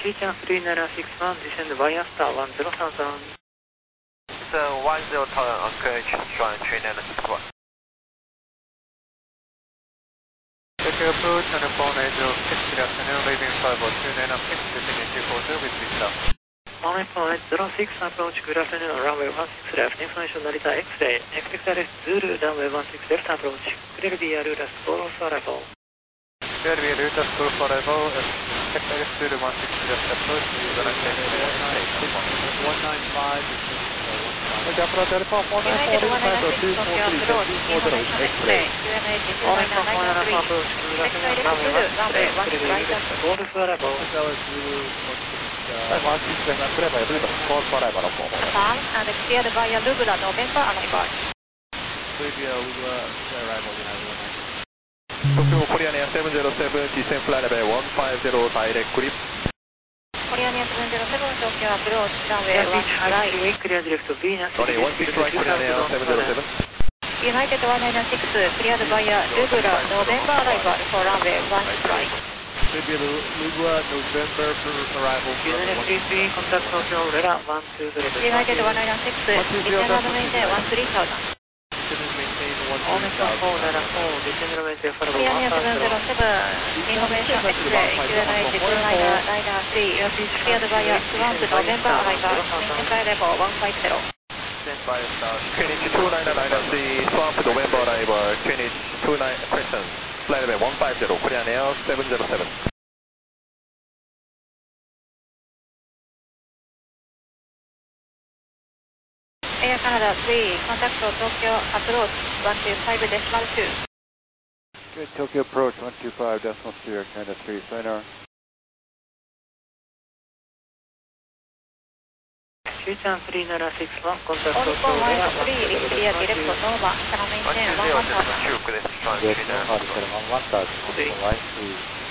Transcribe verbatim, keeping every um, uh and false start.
C ちゃんさんななろくいち、descend via star one zero thousand. It's a one zero thousand on Courage, trying three nine six one. Tokyo approach on four nine zero six, good afternoon, leaving five oh two nine six, descending two four zero with vista. one four eight zero six, approach, good afternoon, runway one six left, information Narita X-ray, expect arrest Zulu, runway one six left approach, clear via Lula, Sporo for arrival. Clear via Lula, Sporo for arrival, expect arrest Zulu one six left approach, one nine five, Japanese Alpha four nine four, United one nine six, Tokyo approach, information X-ray, Q N H two nine nine nine three, expect arrest Zulu, runway one six right up. Sporo for arrival. one six seven, clear via Lula, Sporo for arrival. Affirm and cleared via Lula, November arrival. Clear via Lula, arrival, United one nine six. Tokyo Korean Air seven zero seven, descend flight level one five zero, direct grip. Korean Air seven zero seven, Tokyo approach, runway one six right. Clear direct to Venus. Sorry, one six right, Korean Air seven zero seven. United one nine six, cleared via Lula, November arrival for runway one six right. Clear via Lula, November arrival. United three three, contact Tokyo, Rera one two zero. United one nine six, descend and maintain one three thousand. Omicron four Rera four, descend and maintain for Korean Air seven zero seven, information X-ray, Q N H two nine nine three, cleared via Swamp, November arrival, maintain flight level one five zero. Stand by star. Q N H two nine nine three, Swamp, November arrival, Q N H two nine Crescent, flight level one five zero, Korean Air seven zero seven. Air Canada three, contact Tokyo approach one two five decimal two. Good, Tokyo approach one two five decimal two, Air Canada three, sonar. C ちゃんさんななろくいち、contact All Tokyo, four Rera one three, is clear direct Nova, can maintain one one thousand. Juke, this is trying three nine six one. one one thousand, right,